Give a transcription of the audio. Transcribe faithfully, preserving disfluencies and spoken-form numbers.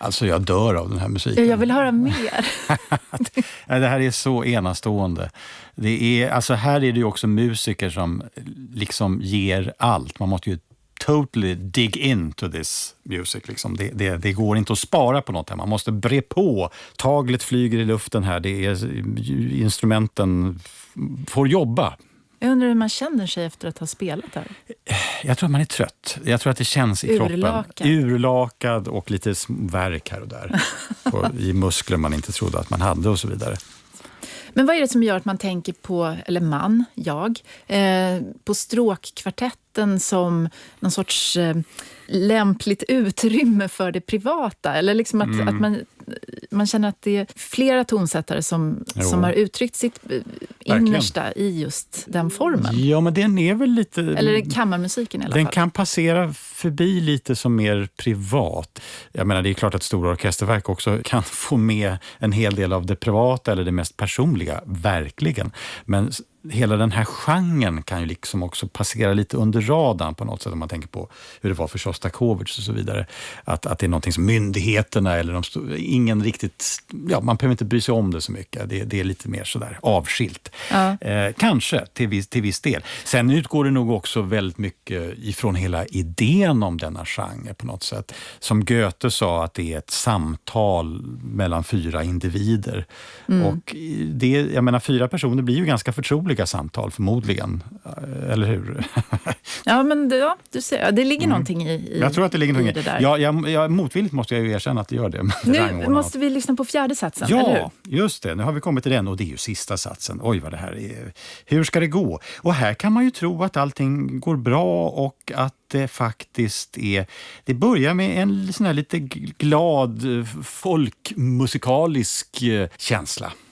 Alltså jag dör av den här musiken. Jag vill höra mer. Det här är så enastående. Det är, alltså här är det ju också musiker som liksom ger allt. Man måste ju totally dig into this music. Liksom. Det, det, det går inte att spara på något här. Man måste bre på. Taglet flyger i luften här. Det är, instrumenten får jobba. Jag undrar hur man känner sig efter att ha spelat här. Jag tror att man är trött. Jag tror att det känns i Urlakad. kroppen. Urlakad och lite värk här och där. på, I muskler man inte trodde att man hade och så vidare. Men vad är det som gör att man tänker på, eller man, jag, eh, på stråkkvartetten som någon sorts eh, lämpligt utrymme för det privata? Eller liksom att, mm. att man, man känner att det är flera tonsättare som, som har uttryckt sitt innersta i just den formen. Ja, men den är väl lite... Eller kammarmusiken i alla den fall. Den kan passera förbi lite som mer privat. Jag menar, det är klart att stora orkesterverk också kan få med en hel del av det privata eller det mest personliga, verkligen. Men hela den här genren kan ju liksom också passera lite under radarn på något sätt, om man tänker på hur det var för Shostakovich och så vidare. Att, att det är någonting som myndigheterna eller de st- ingen riktigt, ja, man behöver inte bry sig om det så mycket. Det, det är lite mer sådär avskilt. Ja. Eh, kanske till viss, till viss del. Sen utgår det nog också väldigt mycket ifrån hela idén om denna genre på något sätt. Som Goethe sa, att det är ett samtal mellan fyra individer. Mm. Och det, jag menar, fyra personer blir ju ganska förtroliga samtal förmodligen, eller hur? Ja, men det, ja, du ser, det ligger mm. någonting i, i Jag tror att det ligger någonting i det där. Ja, jag, jag, motvilligt måste jag ju erkänna att det gör det. Nu måste vi lyssna på fjärde satsen, ja, eller hur? Just det. Nu har vi kommit till den och det är ju sista satsen. Oj, vad det här är. Hur ska det gå? Och här kan man ju tro att allting går bra och att det faktiskt är... Det börjar med en sån här lite glad folkmusikalisk känsla.